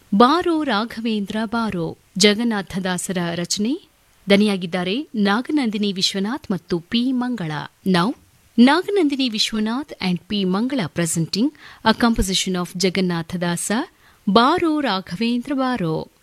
ಬಾರೋ ರಾಘವೇಂದ್ರ ಬಾರೋ ಜಗನ್ನಾಥದಾಸರ ರಚನೆ. ದನಿಯಾಗಿದ್ದಾರೆ ನಾಗನಂದಿನಿ ವಿಶ್ವನಾಥ್ ಮತ್ತು ಪಿ ಮಂಗಳ. ನೌ ನಾಗನಂದಿನಿ ವಿಶ್ವನಾಥ್ ಅಂಡ್ ಪಿ ಮಂಗಳ presenting a composition of Jagannatha Dasa ಬಾರೋ ರಾಘವೇಂದ್ರ ಬಾರೋ.